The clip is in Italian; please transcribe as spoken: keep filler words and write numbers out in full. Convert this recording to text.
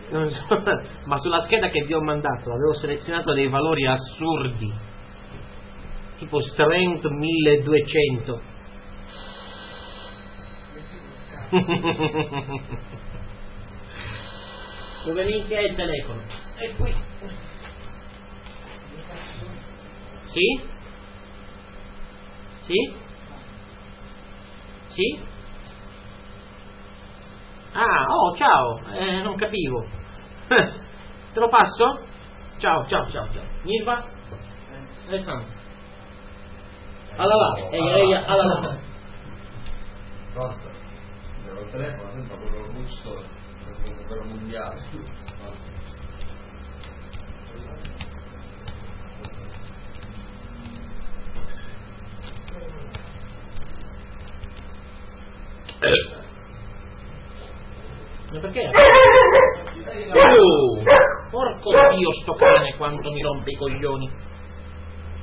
Non so, ma sulla scheda che vi ho mandato avevo selezionato dei valori assurdi, tipo strength milleduecento. Dove minchia è il telefono? È qui. Sì? Sì? Sì? Ah, oh, ciao, eh, non capivo. Te lo passo? Ciao, ciao, ciao, ciao. Mirva? Alessandro. Allora, ehi, ehi, allora. Pronto? Devo il telefono, sento quello russo, quello mondiale. Ma perché? Oh, porco Dio, sto cane quanto mi rompe i coglioni.